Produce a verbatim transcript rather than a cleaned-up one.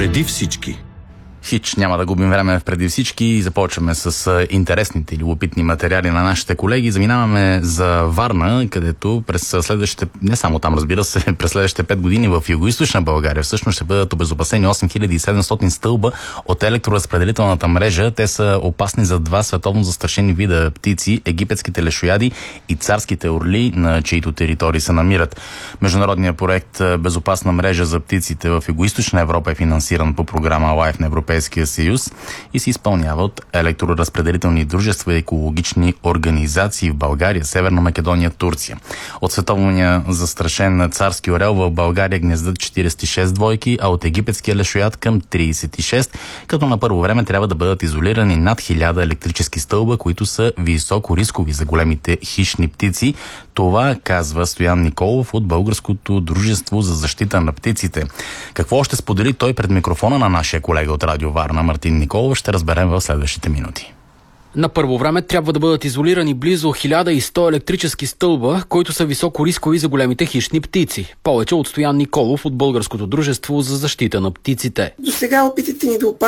Преди всички. Хич, няма да губим време в преди всички и започваме с интересните и любопитни материали на нашите колеги. Заминаваме за Варна, където през следващите, не само там разбира се, през следващите пет години в югоизточна България всъщност ще бъдат обезопасени осем хиляди и седемстотин стълба от електроразпределителната мрежа. Те са опасни за два световно застрашени вида птици, египетските лешояди и царските орли, на чието територии се намират. Международният проект Безопасна мрежа за птиците в югоизточна Европа е финансиран по програма Life на Европейския съюз и се изпълнява от електроразпределителни дружества и екологични организации в България, Северна Македония, Турция. От световния застрашен царски орел в България гнездат четиридесет и шест двойки, а от египетския лешояд към тридесет и шест, като на първо време трябва да бъдат изолирани над хиляда електрически стълба, които са високо рискови за големите хищни птици. Това казва Стоян Николов от Българското дружество за защита на птиците. Какво още сподели той пред микрофона на нашия колега от Радио Варна Мартин Николов, ще разберем в следващите минути. На първо време трябва да бъдат изолирани близо хиляда и сто електрически стълба, които са високо рискови за големите хищни птици. Повече от Стоян Николов от Българското дружество за защита на птиците. До сега опитите ни да опазим